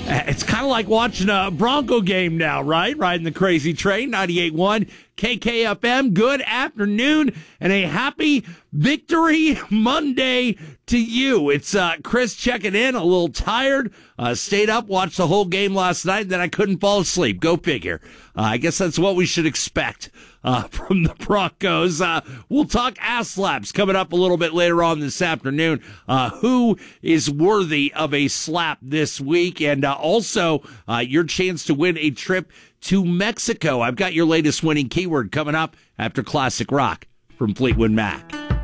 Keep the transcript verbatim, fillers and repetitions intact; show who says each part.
Speaker 1: It's kind of like watching a Bronco game now, right? Riding the crazy train, ninety-eight point one K K F M. Good afternoon and a happy Victory Monday to you. It's uh, Chris checking in, a little tired. Uh, stayed up, watched the whole game last night, then I couldn't fall asleep. Go figure. Uh, I guess that's what we should expect uh, from the Broncos. Uh, we'll talk ass slaps coming up a little bit later on this afternoon. Uh, who is worthy of a slap this week? And uh, also uh, your chance to win a trip to Mexico. I've got your latest winning keyword coming up after Classic Rock from Fleetwood Mac.